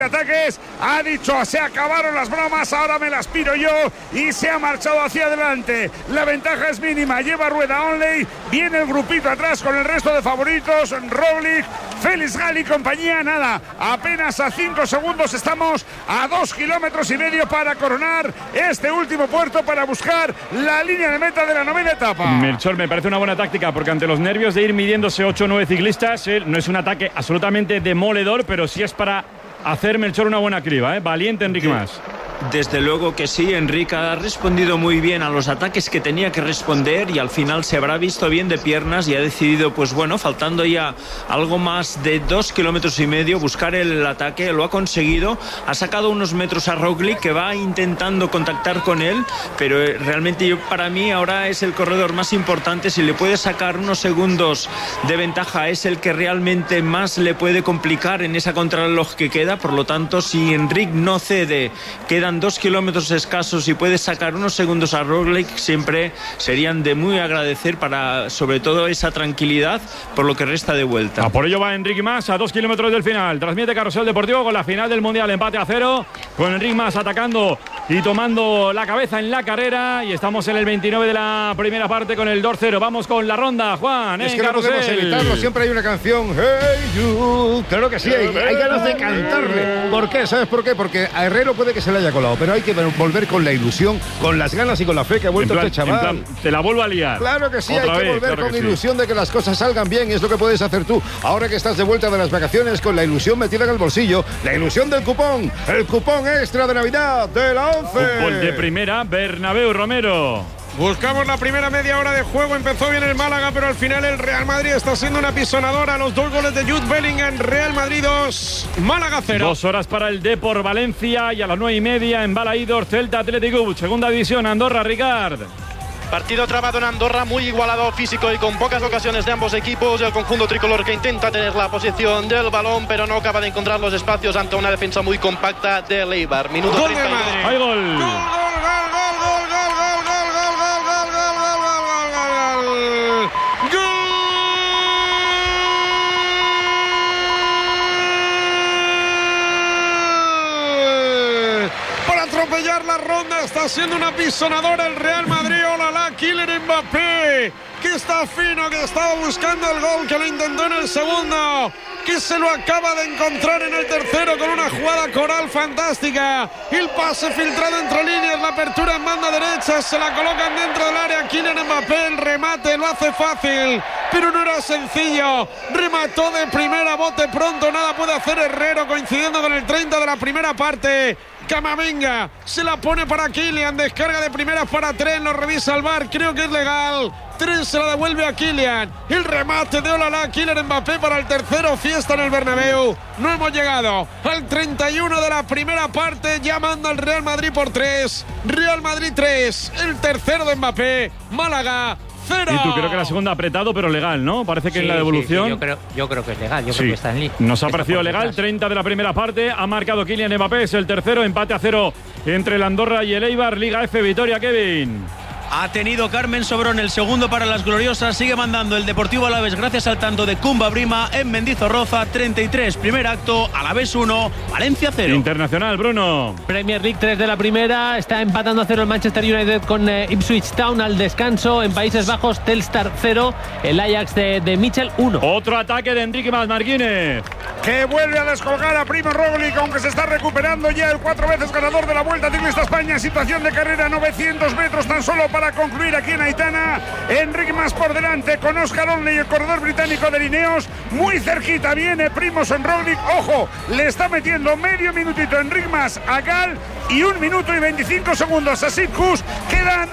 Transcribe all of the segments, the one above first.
ataques, ha dicho se acabaron las bromas, ahora me las piro yo, y se ha marchado hacia adelante. La ventaja es mínima, lleva rueda Onley, viene el grupito atrás con el resto de favoritos, Roglic, Félix Gal y compañía. Nada, apenas a 5 segundos, estamos a 2,5 kilómetros para coronar este último puerto para buscar la línea de meta de la 9ª etapa. Melchor, me parece una buena táctica, porque ante los nervios de ir midiéndose 8 o 9 ciclistas, no es un ataque absolutamente demoledor, pero sí es para hacer, Melchor, una buena criba, valiente Enric Mas. Desde luego que sí, Enric ha respondido muy bien a los ataques que tenía que responder y al final se habrá visto bien de piernas y ha decidido, pues bueno, faltando ya algo más de 2,5 kilómetros, buscar el ataque. Lo ha conseguido, ha sacado unos metros a Roglic, que va intentando contactar con él, pero realmente para mí ahora es el corredor más importante. Si le puede sacar unos segundos de ventaja, es el que realmente más le puede complicar en esa contrarreloj que queda. Por lo tanto, si Enric no cede, quedan 2 kilómetros escasos y puedes sacar unos segundos a Roglic, siempre serían de muy agradecer para, sobre todo, esa tranquilidad por lo que resta de vuelta. Por ello va Enric Mas a 2 kilómetros del final. Transmite Carrusel Deportivo con la final del Mundial, empate a 0, con Enric Mas atacando y tomando la cabeza en la carrera, y estamos en el 29 de la primera parte con el 2-0. Vamos con la ronda, Juan. Es que no podemos evitarlo, siempre hay una canción, Hey You. Claro que sí, hay ganas de cantarle. ¿Por qué? ¿Sabes por qué? Porque a Herrero puede que se le haya colado, pero hay que volver con la ilusión, con las ganas y con la fe que ha vuelto este chaval. Te la vuelvo a liar. Claro que sí, hay que volver con ilusión de que las cosas salgan bien, y es lo que puedes hacer tú ahora que estás de vuelta de las vacaciones, con la ilusión metida en el bolsillo, la ilusión del cupón, el cupón extra de Navidad de la 11. Fútbol de primera, Bernabéu, Romero. Buscamos la primera media hora de juego. Empezó bien el Málaga, pero al final el Real Madrid está siendo una pisonadora. Los 2 goles de Jude Bellingham. Real Madrid 2, Málaga 0. 2 horas para el Depor Valencia, y a las 9:30 en Balaídos, Celta Atlético, segunda división, Andorra, Ricard. Partido trabado en Andorra, muy igualado físico y con pocas ocasiones de ambos equipos. El conjunto tricolor que intenta tener la posición del balón, pero no acaba de encontrar los espacios ante una defensa muy compacta del Eibar. Minuto gol 31. de Madrid. ¡Hay gol! Atropellar la ronda, está siendo una pisonadora el Real Madrid. Olala, Kylian Mbappé, que está fino, que estaba buscando el gol, que lo intentó en el segundo, que se lo acaba de encontrar en el tercero con una jugada coral fantástica. El pase filtrado entre líneas, la apertura en banda derecha, se la colocan dentro del área. Kylian Mbappé, el remate lo hace fácil, pero no era sencillo. Remató de primera, bote pronto, nada puede hacer Herrero, coincidiendo con el 30 de la primera parte. Camavinga se la pone para Kylian, descarga de primeras para Tren, lo revisa el VAR, creo que es legal. Tren se la devuelve a Kylian, el remate de Olala, Kylian Mbappé para el tercero, fiesta en el Bernabéu. No hemos llegado al 31 de la primera parte, ya manda el Real Madrid por 3, Real Madrid 3, el tercero de Mbappé, Málaga 0. Y tú, creo que la segunda apretado, pero legal, ¿no? Parece que en la devolución. Sí, yo creo que es legal, creo que está en línea. Nos ha parecido legal. 30 de la primera parte, ha marcado Kylian Mbappé, es el tercero, empate a 0 entre el Andorra y el Eibar. Liga F, Vitoria, Kevin. Ha tenido Carmen Sobrón el segundo para las gloriosas. Sigue mandando el Deportivo Alavés gracias al tanto de Kumba Brima en Mendizorroza. 33, primer acto, Alavés 1, Valencia 0. Internacional, Bruno. Premier League 3 de la primera. Está empatando a 0 el Manchester United con Ipswich Town al descanso. En Países Bajos, Telstar 0. El Ajax de Michel 1. Otro ataque de Enrique Marquínez, que vuelve a descolgar a Primo Roglic, aunque se está recuperando ya el 4 veces ganador de la Vuelta Ciclista España. Situación de carrera, 900 metros tan solo para concluir aquí en Aitana. Enric Mas por delante con Oscar Onley, el corredor británico de Lineos. Muy cerquita viene Primož Roglic. Ojo, le está metiendo medio minutito Enric Mas a Gal y 1 minuto y 25 segundos a Sid Kuss. Quedan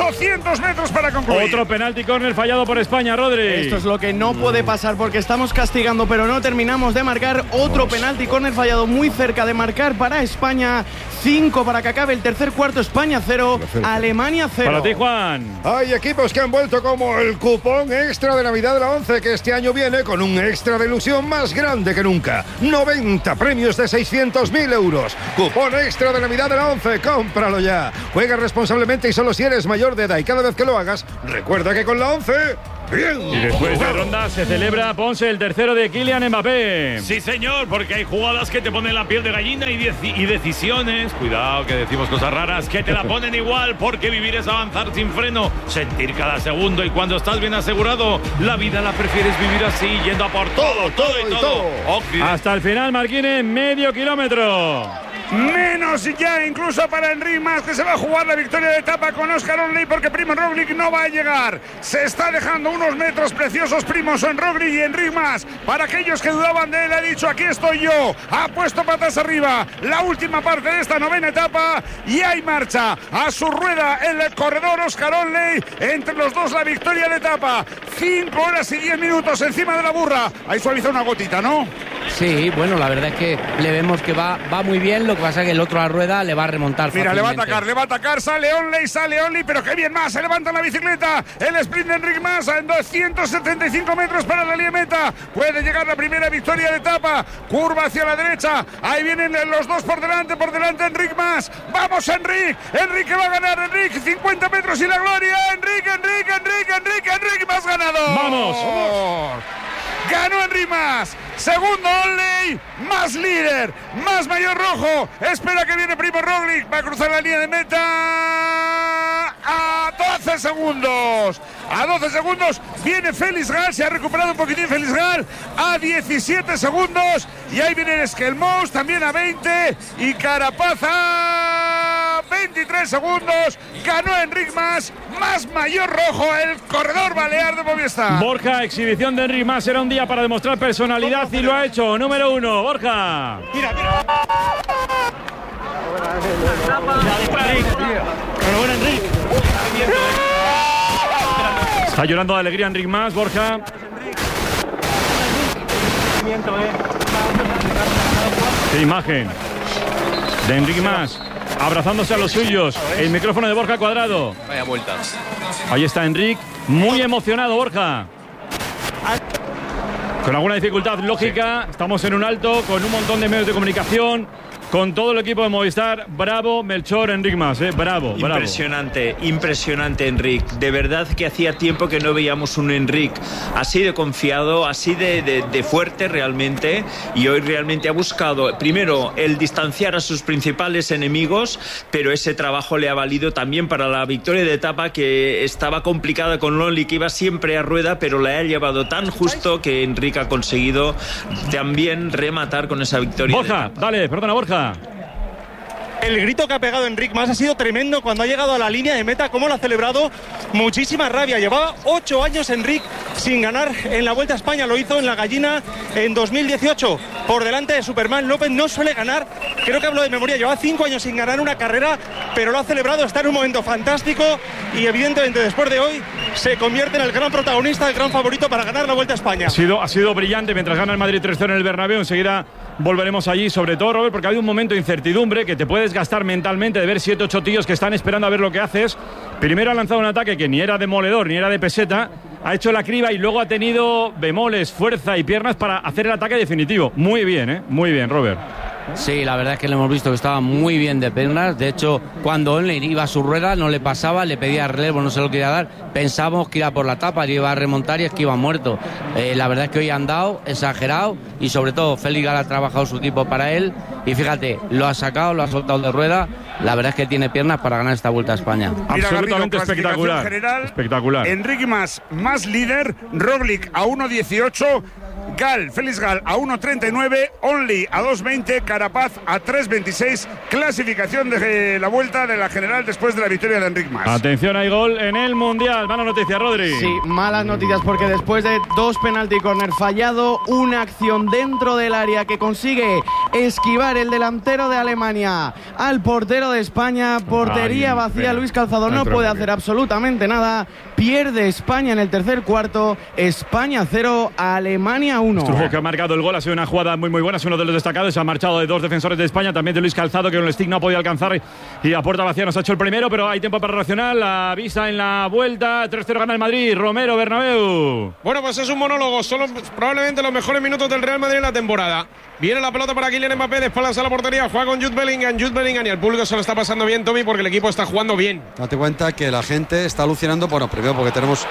800 metros para concluir. Otro penalti córner fallado por España, Rodri. Esto es lo que no puede pasar, porque estamos castigando, pero no terminamos de marcar. Otro penalti córner fallado muy cerca de marcar para España. 5 para que acabe el tercer cuarto. España 0, Alemania 0. Para ti, Juan. Hay equipos que han vuelto como el cupón extra de Navidad de la 11, que este año viene con un extra de ilusión más grande que nunca. 90 premios de 600.000 euros. Cupón extra de Navidad de la 11, cómpralo ya. Juega responsablemente y solo si eres mayor de edad, y cada vez que lo hagas, recuerda que con la 11 Bien. Y después de ronda se celebra, Ponce, el tercero de Kylian Mbappé. Sí, señor, porque hay jugadas que te ponen la piel de gallina y decisiones, cuidado que decimos cosas raras, que te la ponen igual, porque vivir es avanzar sin freno, sentir cada segundo, y cuando estás bien asegurado, la vida la prefieres vivir así, yendo a por todo. Hasta el final, Marquines, medio kilómetro. Menos ya incluso para Enric Mas, que se va a jugar la victoria de etapa con Óscar Onley, porque Primo Roglic no va a llegar. Se está dejando unos metros preciosos Primož Roglic, y Enric Mas, para aquellos que dudaban de él, ha dicho: aquí estoy yo. Ha puesto patas arriba la última parte de esta novena etapa, y hay marcha a su rueda el corredor Óscar Onley. Entre los dos la victoria de etapa. 5 horas y 10 minutos encima de la burra. Ahí suaviza una gotita, ¿no? Sí, bueno, la verdad es que le vemos que va muy bien. Lo que pasa es que el otro a la rueda le va a remontar. Mira, fácilmente. le va a atacar, sale Onley, pero qué bien Mas, se levanta en la bicicleta, el sprint de Enric Mas en 275 metros para la línea meta, puede llegar la primera victoria de etapa, curva hacia la derecha, ahí vienen los dos por delante Enric Mas, vamos Enric que va a ganar, Enric, 50 metros y la gloria, Enric Mas ganado. ¡Vamos! Ganó Enric Mas, segundo Onley, Mas líder, Mas mayor rojo, espera que viene Primo Roglic, va a cruzar la línea de meta a 12 segundos. A 12 segundos viene Félix Gall, se ha recuperado un poquitín Félix Gall, a 17 segundos, y ahí viene Skelmous también a 20, y Carapaz a 23 segundos. Ganó Enric Mas, Mas mayor rojo, el corredor balear de Movistar. Borja, exhibición de Enric Mas, era un día para demostrar personalidad y lo ha hecho. Número 1, Borja. Mira. Enhorabuena, Enric. Está llorando de alegría Enric Mas, Borja. Qué imagen de Enric Mas abrazándose a los suyos. El micrófono de Borja Cuadrado. Vaya vueltas. Ahí está Enric, muy emocionado, Borja. Con alguna dificultad lógica, estamos en un alto, con un montón de medios de comunicación, con todo el equipo de Movistar. Bravo, Melchor, Enric Mas, bravo. Impresionante Enric. De verdad que hacía tiempo que no veíamos un Enric así de confiado, así de fuerte realmente, y hoy realmente ha buscado primero el distanciar a sus principales enemigos, pero ese trabajo le ha valido también para la victoria de etapa, que estaba complicada con Onley, que iba siempre a rueda, pero la ha llevado tan justo que Enric ha conseguido también rematar con esa victoria. Borja, dale, perdona, Borja. El grito que ha pegado Enric Mas ha sido tremendo cuando ha llegado a la línea de meta, cómo lo ha celebrado, muchísima rabia. Llevaba 8 años Enric sin ganar en la Vuelta a España, lo hizo en la Gallina en 2018, por delante de Superman López. No suele ganar, creo que hablo de memoria, llevaba 5 años sin ganar una carrera, pero lo ha celebrado, está en un momento fantástico, y evidentemente después de hoy se convierte en el gran protagonista, el gran favorito para ganar la Vuelta a España. Ha sido brillante mientras gana el Madrid 3-0 en el Bernabéu. Enseguida volveremos allí, sobre todo, Robert, porque ha habido un momento de incertidumbre que te puedes gastar mentalmente, de ver 7-8 tíos que están esperando a ver lo que haces. Primero ha lanzado un ataque que ni era demoledor ni era de peseta, ha hecho la criba y luego ha tenido bemoles, fuerza y piernas para hacer el ataque definitivo. Muy bien, muy bien, Robert. Sí, la verdad es que lo hemos visto que estaba muy bien de piernas. De hecho, cuando Onley iba a su rueda no le pasaba, le pedía relevo, no se lo quería dar. Pensábamos que iba por la tapa, que iba a remontar, y es que iba muerto. La verdad es que hoy han dado, exagerado, y sobre todo Félix Gall ha trabajado su equipo para él, y fíjate, lo ha sacado, lo ha soltado de rueda. La verdad es que tiene piernas para ganar esta Vuelta a España. Absolutamente Garrido, espectacular. General, espectacular. Enric Mas, más líder, Roglic a 1.18, Félix Gall a 1.39, Onley a 2.20, Carapaz a 3.26. Clasificación de la Vuelta de la general después de la victoria de Enric Mas. Atención, hay gol en el Mundial. Mala noticia, Rodri. Sí, malas noticias, porque después de 2 penalti corner fallado, una acción dentro del área que consigue esquivar el delantero de Alemania al portero de España. Portería vacía, Luis Calzado no puede hacer absolutamente nada. Pierde España en el tercer cuarto. España 0, Alemania 1. Strujo, que ha marcado el gol, ha sido una jugada muy buena, es uno de los destacados. Se ha marchado de 2 defensores de España, también de Luis Calzado, que con el stick no ha podido alcanzar, y a puerta vacía nos ha hecho el primero, pero hay tiempo para reaccionar. La vista en la Vuelta, 3-0 gana el Madrid. Romero, Bernabéu. Bueno, pues es un monólogo, son probablemente los mejores minutos del Real Madrid en la temporada. Viene la pelota para Kylian Mbappé, de espaldas a la portería, juega con Jude Bellingham, y el público se lo está pasando bien, Tommy, porque el equipo está jugando bien. Date cuenta que la gente está alucinando, bueno, primero porque tenemos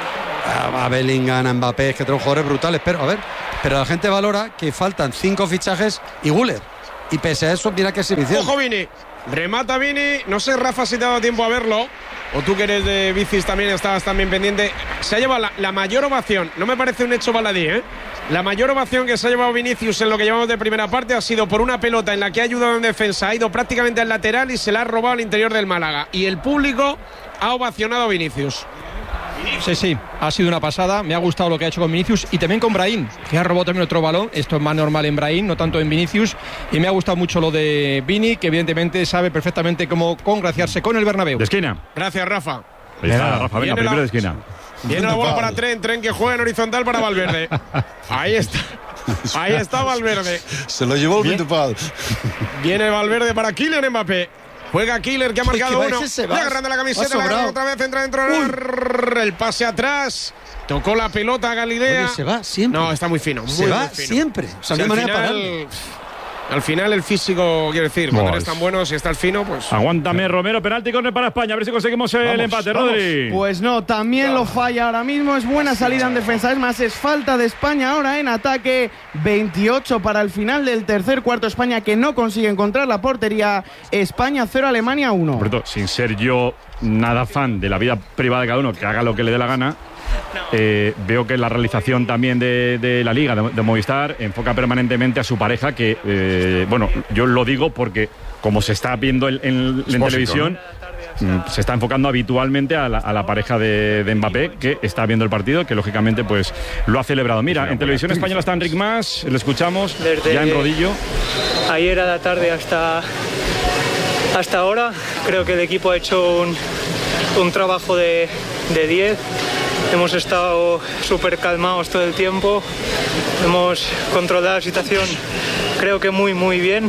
a Bellingham, a Mbappé, que tenemos jugadores brutales, pero la gente valora que faltan 5 fichajes y Güler. Y pese a eso, mira qué exhibición. Ojo Vini, remata Vini, no sé Rafa si te ha dado tiempo a verlo, o tú que eres de bicis también estabas también pendiente. Se ha llevado la mayor ovación, no me parece un hecho baladí, La mayor ovación que se ha llevado Vinicius en lo que llevamos de primera parte ha sido por una pelota en la que ha ayudado en defensa, ha ido prácticamente al lateral y se la ha robado al interior del Málaga. Y el público ha ovacionado a Vinicius. Sí, ha sido una pasada. Me ha gustado lo que ha hecho con Vinicius y también con Brahim, que ha robado también otro balón. Esto es más normal en Brahim, no tanto en Vinicius. Y me ha gustado mucho lo de Vini, que evidentemente sabe perfectamente cómo congraciarse con el Bernabéu. De esquina. Gracias, Rafa. Ahí está, Rafa, venga, primero de esquina. Viene la bola para Tren que juega en horizontal para Valverde. Ahí está Valverde. Se lo llevó el Vitupal. Viene Valverde para Kylian Mbappé. Juega Killer, que ha marcado uno. Agarrando la camiseta, la otra vez entra dentro. El pase atrás. Tocó la pelota a Galilea. Oye, se va siempre. No, está muy fino. Se va siempre. O sea, no hay manera de pararlo. Al final el físico, quiero decir, cuando eres tan bueno, si está el fino, pues... Aguántame, Romero, penalti córner para España, a ver si conseguimos el empate, Rodri. Pues no, también lo falla ahora mismo, es buena salida en defensa, es más, es falta de España ahora en ataque, 28 para el final del tercer cuarto, España que no consigue encontrar la portería, España 0, Alemania 1. Sin ser yo nada fan de la vida privada de cada uno, que haga lo que le dé la gana, veo que la realización también de la Liga, de Movistar, enfoca permanentemente a su pareja, que, yo lo digo porque como se está viendo en televisión, ¿no? Se está enfocando habitualmente a la pareja de Mbappé, que está viendo el partido, que lógicamente pues lo ha celebrado. Mira, en televisión española está Enric Mas, le escuchamos desde ya en rodillo. Ayer a la tarde hasta ahora, creo que el equipo ha hecho un trabajo de 10. Hemos estado súper calmados todo el tiempo, hemos controlado la situación creo que muy bien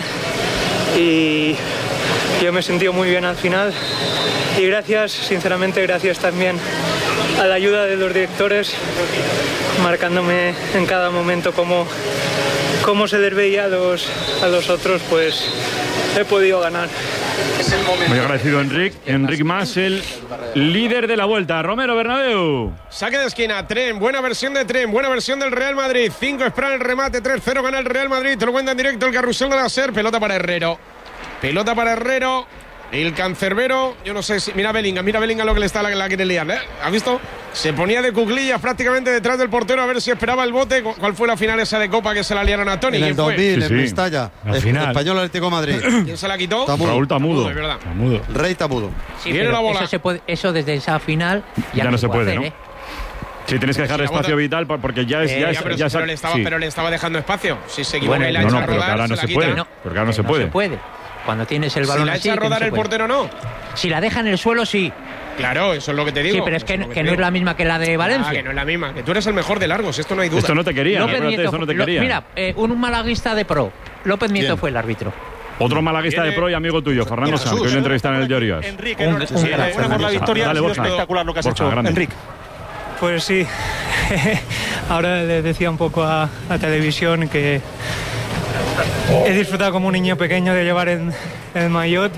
y yo me he sentido muy bien al final y sinceramente gracias también a la ayuda de los directores, marcándome en cada momento cómo se les veía a los otros, pues he podido ganar. Muy agradecido Enric Mas, el líder de la vuelta. Romero, Bernabéu. Saque de esquina, Tren, buena versión de Tren, buena versión del Real Madrid. 5 espera el remate, 3-0 gana el Real Madrid. Te lo cuenta en directo el carrusel de la SER. Pelota para Herrero. El cancerbero, yo no sé si... Mira Bellingham lo que le está la quiere liar, ¿Has visto? Se ponía de cuclillas prácticamente detrás del portero a ver si esperaba el bote. ¿Cuál fue la final esa de Copa que se la liaron a Toni? En el 2000, en Mestalla. Español Atlético Madrid. ¿Quién se la quitó? Raúl Tamudo. Rey Tamudo. Sí, viene la bola. Eso desde esa final ya no se puede, ¿no? Sí, tienes que dejar espacio vital porque pero le estaba dejando espacio. Si se equivoca y la echa a rodar, pero ahora no se puede. Porque ahora no se puede. Cuando tienes el balón así... Si la echa a rodar el portero, no. Si la deja en el suelo, sí. Claro, eso es lo que te digo. Sí, pero es que no es la misma que la de Valencia. Que no es la misma. Que tú eres el mejor de largos, esto no hay duda. Esto no te quería. Mira, un malaguista de pro. López Nieto fue el árbitro. Otro malaguista de pro y amigo tuyo, Fernando Sanz, que hoy le entrevistan en el Diario. Enrique, una por la victoria. Ha sido espectacular lo que has hecho, Enrique. Pues sí. Ahora le decía un poco a televisión que he disfrutado como un niño pequeño de llevar el maillot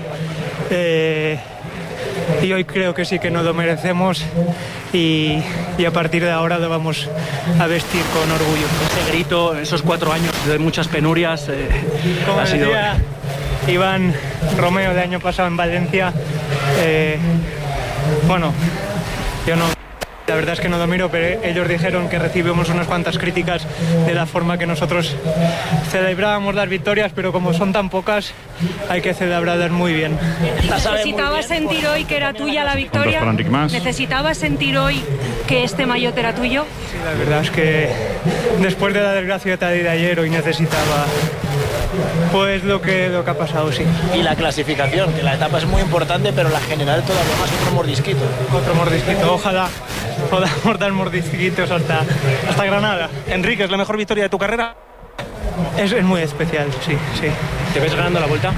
y hoy creo que sí que nos lo merecemos y a partir de ahora lo vamos a vestir con orgullo. Ese grito, esos 4 años de muchas penurias, como decía Iván Romeo de año pasado en Valencia, yo no... La verdad es que no lo miro, pero ellos dijeron que recibimos unas cuantas críticas de la forma que nosotros celebrábamos las victorias, pero como son tan pocas, hay que celebrarlas muy bien. ¿Necesitabas sentir hoy que era tuya la victoria? ¿Necesitabas sentir hoy que este maillot era tuyo? Sí, la verdad es que después de la desgracia de ayer, hoy necesitaba pues lo que ha pasado, sí. Y la clasificación, que la etapa es muy importante, pero la general todavía más, otro mordisquito. Ojalá podamos dar mordisquitos hasta Granada. Enrique, ¿es la mejor victoria de tu carrera? Es muy especial, sí. ¿Te ves ganando la vuelta?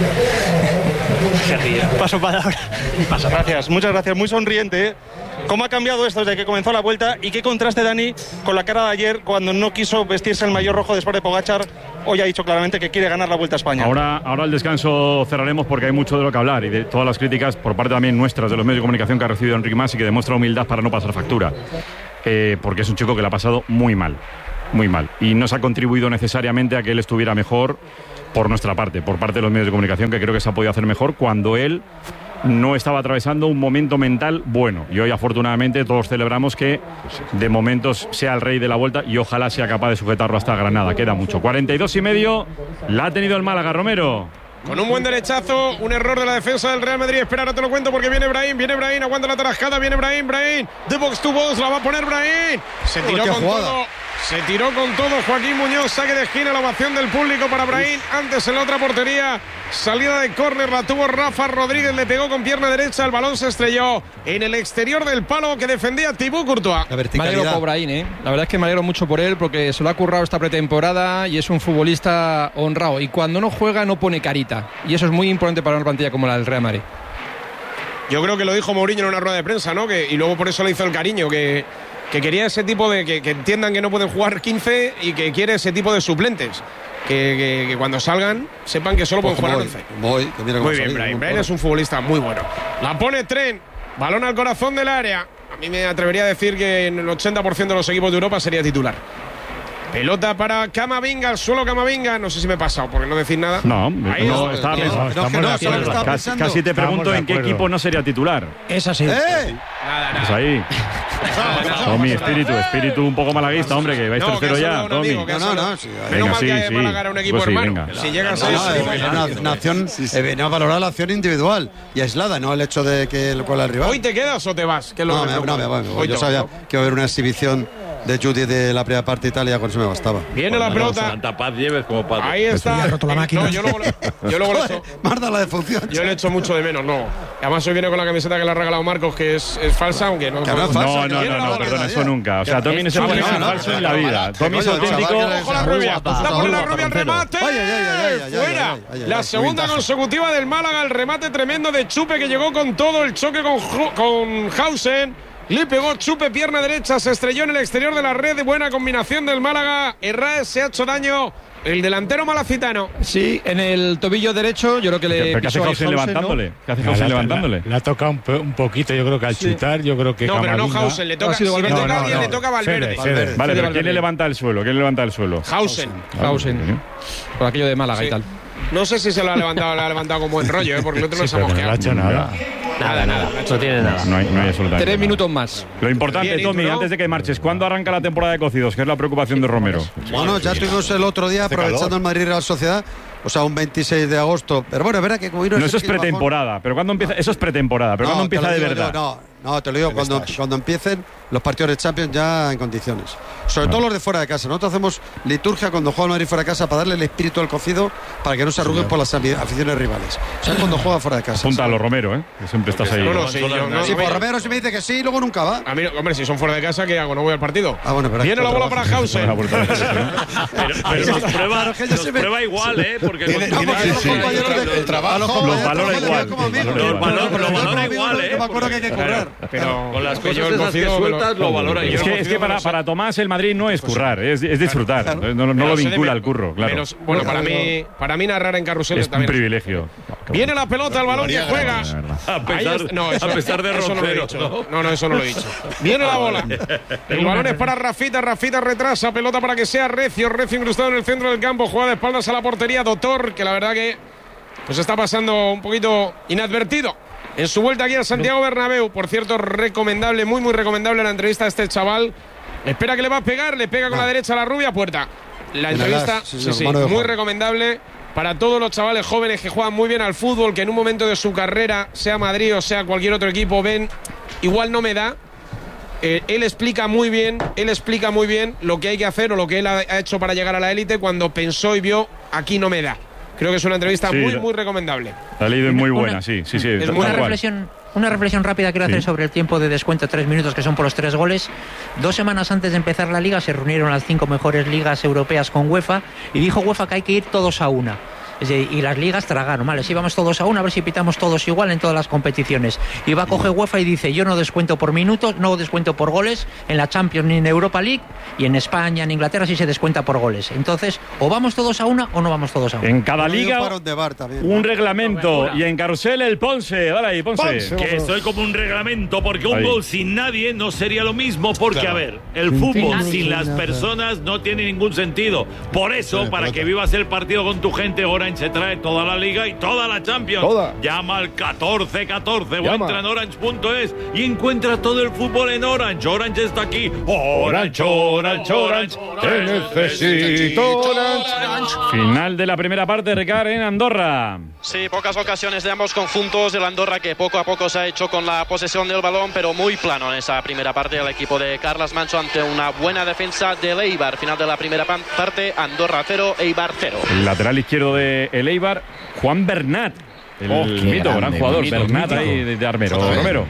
Paso palabra. Gracias, muchas gracias, muy sonriente. ¿Cómo ha cambiado esto desde que comenzó la vuelta? ¿Y qué contraste, Dani, con la cara de ayer cuando no quiso vestirse el maillot rojo después de Pogačar? Hoy ha dicho claramente que quiere ganar la Vuelta a España. Ahora al descanso cerraremos porque hay mucho de lo que hablar y de todas las críticas por parte también nuestras de los medios de comunicación que ha recibido Enric Mas y que demuestra humildad para no pasar factura. porque es un chico que le ha pasado muy mal, y no se ha contribuido necesariamente a que él estuviera mejor por nuestra parte, por parte de los medios de comunicación, que creo que se ha podido hacer mejor cuando él no estaba atravesando un momento mental bueno, y hoy afortunadamente todos celebramos que de momentos sea el rey de la Vuelta y ojalá sea capaz de sujetarlo hasta Granada. Queda mucho, 42,5 la ha tenido el Málaga. Romero con un buen derechazo, un error de la defensa del Real Madrid. Espera, ahora te lo cuento porque viene Brahim, aguanta la tarascada, viene Brahim, de box to box, la va a poner Brahim. Se tiró con todo Joaquín Muñoz, saque de esquina, la ovación del público para Brahim. Antes en la otra portería, salida de córner, la tuvo Rafa Rodríguez, le pegó con pierna derecha, el balón se estrelló en el exterior del palo que defendía Thibaut Courtois. Me alegro por Brahim, la verdad es que me alegro mucho por él porque se lo ha currado esta pretemporada y es un futbolista honrado, y cuando no juega no pone carita, y eso es muy importante para una plantilla como la del Real Madrid. Yo creo que lo dijo Mourinho en una rueda de prensa, ¿no? Y luego por eso le hizo el cariño, que quería ese tipo de... Que entiendan que no pueden jugar 15 y que quiere ese tipo de suplentes. Que cuando salgan sepan que solo pueden jugar 11. Muy bien, Brahim es un futbolista muy bueno. La pone Trent, balón al corazón del área. A mí me atrevería a decir que en el 80% de los equipos de Europa sería titular. Pelota para Camavinga, al suelo Camavinga. No sé si me he pasado, porque no decir nada. Estaba pensando. Casi te pregunto en qué equipo no sería titular. Es así. Nada. Pues ahí. Tommy, espíritu un poco malaguista, hombre, que vais tercero ya, Tommy. Menos mal que Málaga era un equipo hermano. Si llegas a Nación, no a valorar la acción individual y aislada, no el hecho de que el cual al rival. ¿Hoy te quedas o te vas? No, me voy. Yo sabía que iba a haber una exhibición de Judy de la primera parte de Italia, con eso me bastaba. Viene la pelota. Santa Paz lleves como padre. Ahí está. roto la máquina. No, yo luego le echo. Marta la defunción. Yo le echo mucho de menos, no. Además hoy viene con la camiseta que le ha regalado Marcos, que es falsa, aunque no. No, perdona, eso nunca. O sea, Tommy no se pone falso en la vida. Tommy es auténtico. Ojo la rubia. La pone la rubia al remate. Fuera. La segunda consecutiva del Málaga, el remate tremendo de Chupe que llegó con todo, el choque con Hausen. Le pegó Chupe, pierna derecha, se estrelló en el exterior de la red. Buena combinación del Málaga. Herrera se ha hecho daño. El delantero malacitano. Sí, en el tobillo derecho, yo creo que le. ¿Qué hace Hausen levantándole? ¿Qué hace Hausen levantándole? Le ha tocado un poquito, yo creo que al chutar, yo creo que. No, pero no Hausen, le toca. Si le toca a alguien, le toca a Valverde. Vale, pero ¿quién le levanta el suelo? Hausen. Por aquello de Málaga y tal. No sé si se lo ha levantado con buen rollo, porque el otro no se ha mosqueado. No ha hecho nada. Nada, no tiene nada. No hay absolutamente 3 minutos más. Lo importante, bien, Tommy, antes de que marches, ¿cuándo arranca la temporada de cocidos? Que es la preocupación de Romero. Bueno, ya tuvimos el otro día, aprovechando el Madrid Real Sociedad, o sea, un 26 de agosto. Pero bueno, es verdad que como no, eso es pretemporada. Pero ¿cuándo empieza? Eso es pretemporada. Pero ¿cuándo empieza de verdad? No, te lo digo, cuando empiecen los partidos de Champions ya en condiciones. Sobre todo los de fuera de casa. Nosotros hacemos liturgia cuando juega el Madrid fuera de casa para darle el espíritu al cocido para que no se arruguen por las aficiones rivales. O sea, cuando juega fuera de casa. Apúntalo, Romero, que siempre estás ahí. Sí, por Romero si me dice que sí, luego nunca va. A mí, hombre, si son fuera de casa, ¿qué hago? No voy al partido. Bueno, pero viene la bola para Hausen. Pero nos prueba igual, porque el trabajo los valora igual. Lo valora igual, Yo me acuerdo que hay que currar. Pero con las cosas esas que sueltas lo valora. Es que para Tomás el Madrid no es currar, es disfrutar. No lo vincula al curro, claro. Bueno, para mí narrar en carrusel es un privilegio. Viene la pelota, el balón que juega. A pesar de Romero. No, eso no lo he dicho. Viene la bola. El balón es para Rafita retrasa, pelota para que sea Recio incrustado en el centro del campo, juega de espaldas a la portería, Doctor, que la verdad que pues está pasando un poquito inadvertido en su vuelta aquí a Santiago Bernabéu. Por cierto, recomendable, muy recomendable la entrevista a este chaval. Espera que le va a pegar, le pega con la derecha a la rubia, puerta. La entrevista, muy recomendable para todos los chavales jóvenes que juegan muy bien al fútbol, que en un momento de su carrera, sea Madrid o sea cualquier otro equipo, ven, igual no me da. Él explica muy bien lo que hay que hacer o lo que él ha hecho para llegar a la élite cuando pensó y vio, aquí no me da. Creo que es una entrevista muy recomendable. La ha leído muy buena, sí. Es una reflexión rápida quiero hacer sobre el tiempo de descuento, 3 minutos, que son por los 3 goles. 2 semanas antes de empezar la liga se reunieron las 5 mejores ligas europeas con UEFA y dijo UEFA que hay que ir todos a una. Y las ligas tragaron, vale, si vamos todos a una, a ver si pitamos todos igual en todas las competiciones. Y va a coger UEFA y dice, yo no descuento por minutos, no descuento por goles en la Champions ni en Europa League, y en España, en Inglaterra sí se descuenta por goles. Entonces, o vamos todos a una o no vamos todos a una. En cada liga un reglamento, y en carrusel el Ponce. Dale ahí, Ponce. Que estoy como un reglamento, porque un gol sin nadie no sería lo mismo, porque a ver, el fútbol sin las personas no tiene ningún sentido. Por eso, para que vivas el partido con tu gente, Orange se trae toda la liga y toda la Champions. Llama al 1414 o entra en orange.es y encuentra todo el fútbol en Orange. Orange está aquí. Orange, Orange, Orange. Te necesito, Orange. Final de la primera parte, Ricard, en Andorra. Sí, pocas ocasiones de ambos conjuntos. El Andorra que poco a poco se ha hecho con la posesión del balón, pero muy plano en esa primera parte. El equipo de Carles Manso ante una buena defensa del Eibar. Final de la primera parte, Andorra 0, Eibar 0. El lateral izquierdo de el Eibar, Juan Bernat. El mito, gran jugador. Bernat ahí de Armero. Romero.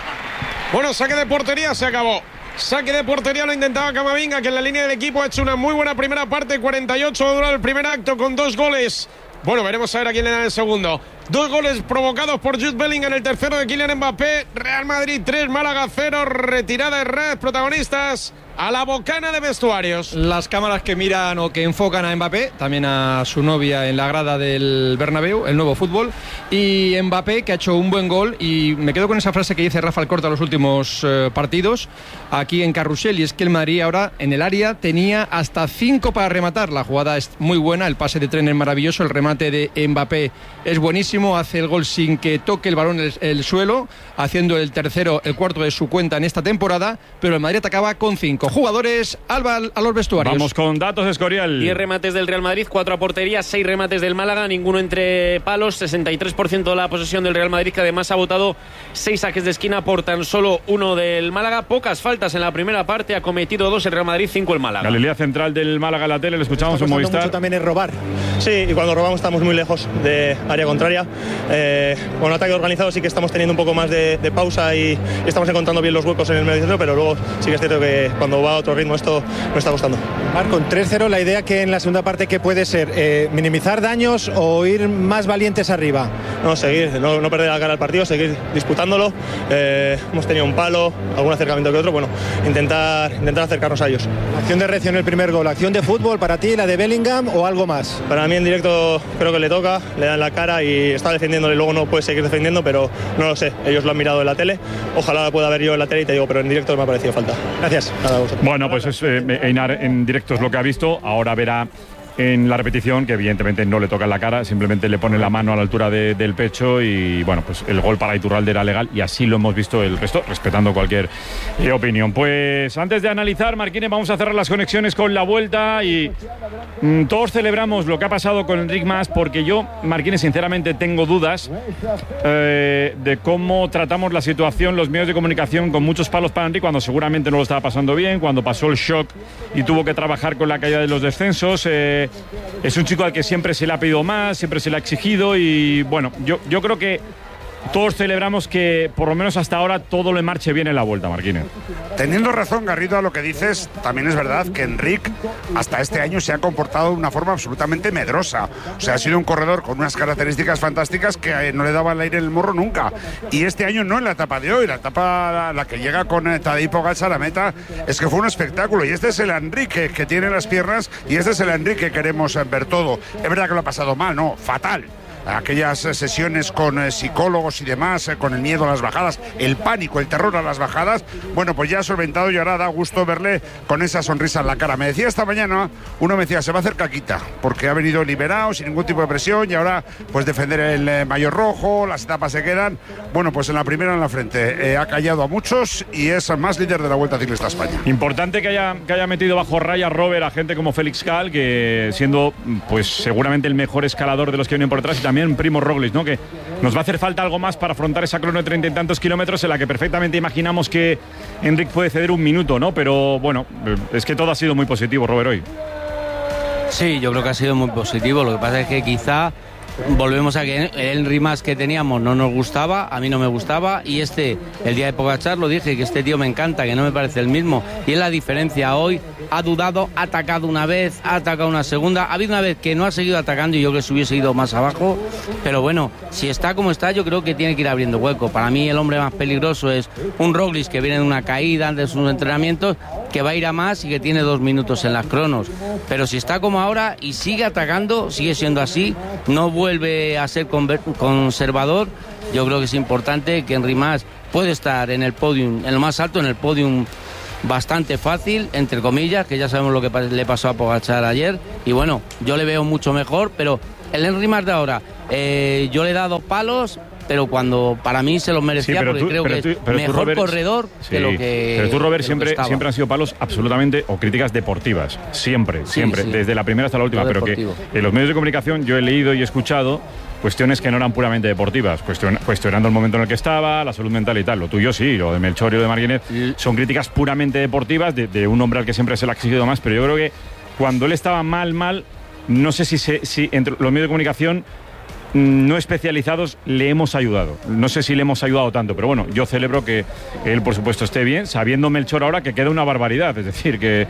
Bueno, saque de portería, se acabó. Saque de portería lo intentaba Camavinga, que en la línea del equipo ha hecho una muy buena primera parte. 48 ha durado el primer acto con 2 goles. Bueno, veremos a ver a quién le da el segundo. 2 goles provocados por Jude Bellingham, el tercero de Kylian Mbappé. Real Madrid 3, Málaga 0. Retirada de Red, protagonistas a la bocana de vestuarios. Las cámaras que miran o que enfocan a Mbappé, también a su novia en la grada del Bernabéu, el nuevo fútbol, y Mbappé, que ha hecho un buen gol, y me quedo con esa frase que dice Rafa Alcorta en los últimos partidos aquí en Carrusel, y es que el Madrid ahora en el área tenía hasta 5 para rematar. La jugada es muy buena, el pase de tren es maravilloso, el remate de Mbappé es buenísimo, hace el gol sin que toque el balón el suelo, haciendo el cuarto de su cuenta en esta temporada, pero el Madrid atacaba con 5 jugadores. Alba, a los vestuarios. Vamos con datos, Escorial. 10 remates del Real Madrid, 4 a portería, 6 remates del Málaga, ninguno entre palos, 63% de la posesión del Real Madrid, que además ha votado 6 saques de esquina por tan solo 1 del Málaga. Pocas faltas en la primera parte, ha cometido 2 el Real Madrid, 5 el Málaga. Galilea central del Málaga en la tele, le escuchamos en Movistar. Mucho también es robar. Sí, y cuando robamos estamos muy lejos de área contraria. Con ataque organizado sí que estamos teniendo un poco más de pausa y estamos encontrando bien los huecos en el medio centro, pero luego sí que es cierto que cuando va a otro ritmo esto nos está costando. Con 3-0, la idea que en la segunda parte, ¿qué puede ser? ¿Minimizar daños o ir más valientes arriba? No, seguir, no perder la cara al partido, seguir disputándolo. Hemos tenido un palo, algún acercamiento que otro, bueno, intentar acercarnos a ellos. Acción de reacción el primer gol, acción de fútbol para ti, la de Bellingham o algo más. Para mí en directo creo que le toca, le dan la cara y está defendiéndole, luego no puede seguir defendiendo, pero no lo sé, ellos lo han mirado en la tele, ojalá la pueda ver yo en la tele y te digo, pero en directo me ha parecido falta. Gracias. Bueno, pues Einar en directo es lo que ha visto, ahora verá en la repetición que evidentemente no le toca en la cara, simplemente le pone la mano a la altura del pecho y bueno, pues el gol para Iturralde era legal y así lo hemos visto el resto, respetando cualquier opinión. Pues antes de analizar, Marquines, vamos a cerrar las conexiones con la vuelta y todos celebramos lo que ha pasado con Enric Mas, porque yo, Marquines, sinceramente tengo dudas de cómo tratamos la situación, los medios de comunicación, con muchos palos para Enric cuando seguramente no lo estaba pasando bien, cuando pasó el shock y tuvo que trabajar con la caída de los descensos. Es un chico al que siempre se le ha pedido más, siempre se le ha exigido y bueno, yo creo que todos celebramos que por lo menos hasta ahora todo le marche bien en la vuelta, Marquines. Teniendo razón, Garrido, a lo que dices, también es verdad que Enric hasta este año se ha comportado de una forma absolutamente medrosa. O sea, ha sido un corredor con unas características fantásticas que no le daba el aire en el morro nunca. Y este año no en la etapa de hoy, la etapa la que llega con Tadej Pogačar a la meta, es que fue un espectáculo. Y este es el Enric que tiene las piernas y este es el Enric que queremos ver todo. Es verdad que lo ha pasado mal, no, fatal. Aquellas sesiones con psicólogos y demás, con el miedo a las bajadas, el pánico, el terror a las bajadas, bueno, pues ya ha solventado y ahora da gusto verle con esa sonrisa en la cara. Me decía esta mañana, uno me decía, se va a hacer caquita, porque ha venido liberado, sin ningún tipo de presión, y ahora pues defender el maillot rojo, las etapas se quedan, bueno, pues en la primera en la frente, ha callado a muchos y es más líder de la Vuelta Ciclista España. Importante que haya metido bajo raya Robert a gente como Félix Cal, que siendo pues seguramente el mejor escalador de los que vienen por detrás, y también Primo Roglic, ¿no? Que nos va a hacer falta algo más para afrontar esa crono de 30 y tantos kilómetros en la que perfectamente imaginamos que Enric puede ceder un minuto, ¿no? Pero bueno, es que todo ha sido muy positivo, Robert, hoy. Sí, yo creo que ha sido muy positivo. Lo que pasa es que quizá volvemos a que el Rimas que teníamos no nos gustaba, a mí no me gustaba, y el día de Pogačar lo dije, que este tío me encanta, que no me parece el mismo, y es la diferencia. Hoy ha dudado, ha atacado una vez, ha atacado una segunda, ha habido una vez que no ha seguido atacando y yo creo que se hubiese ido más abajo, pero bueno, si está como está, yo creo que tiene que ir abriendo hueco. Para mí el hombre más peligroso es un Roglic que viene de una caída antes de sus entrenamientos, que va a ir a más y que tiene 2 minutos en las cronos, pero si está como ahora y sigue atacando, sigue siendo así, no vuelve a ser conservador, yo creo que es importante que Henry Mas puede estar en el podium, en lo más alto, en el podium bastante fácil, entre comillas, que ya sabemos lo que le pasó a Pogačar ayer, y bueno, yo le veo mucho mejor, pero el Henry Mas de ahora, yo le he dado palos, pero cuando para mí se los merecía, porque creo que es mejor Robert, corredor que lo que... Pero tú, Robert, siempre han sido palos absolutamente, o críticas deportivas, siempre, desde la primera hasta la última, pero deportivo. Que en los medios de comunicación yo he leído y he escuchado cuestiones que no eran puramente deportivas, cuestionando el momento en el que estaba, la salud mental y tal. Lo tuyo sí, lo de Melchor y lo de Martínez son críticas puramente deportivas de un hombre al que siempre se le ha exigido más, pero yo creo que cuando él estaba mal, no sé si entre los medios de comunicación no especializados le hemos ayudado. No sé si le hemos ayudado tanto, pero bueno, yo celebro que él, por supuesto, esté bien, sabiendo Melchor ahora que queda una barbaridad. Es decir, que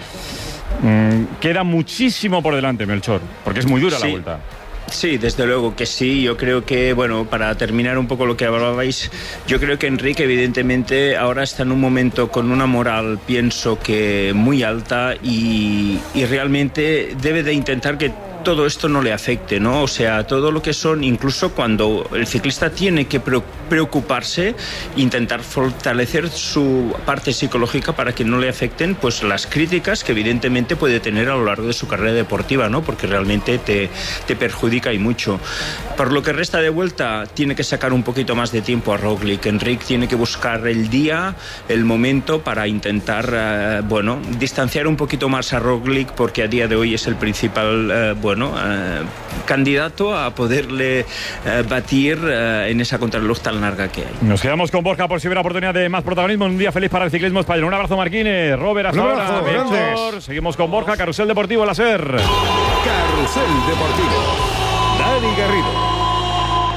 queda muchísimo por delante Melchor, porque es muy dura la vuelta. Sí, desde luego que sí. Yo creo que, bueno, para terminar un poco lo que hablabais, yo creo que Enrique evidentemente ahora está en un momento con una moral, pienso que muy alta, y realmente debe de intentar que todo esto no le afecte, ¿no? O sea, todo lo que son, incluso cuando el ciclista tiene que preocuparse, intentar fortalecer su parte psicológica para que no le afecten pues las críticas que evidentemente puede tener a lo largo de su carrera deportiva, ¿no? Porque realmente te perjudica y mucho. Por lo que resta de vuelta, tiene que sacar un poquito más de tiempo a Roglic. Enric tiene que buscar el día, el momento para intentar, distanciar un poquito más a Roglic, porque a día de hoy es el principal, candidato a poderle batir en esa contrarreloj tan larga que hay. Nos quedamos con Borja por si hubiera oportunidad de más protagonismo. Un día feliz para el ciclismo español. Un abrazo, Marquínez. Robert, hasta ahora. Melchor. Seguimos con Borja. Carrusel Deportivo, la SER. Carrusel Deportivo. Dani Garrido.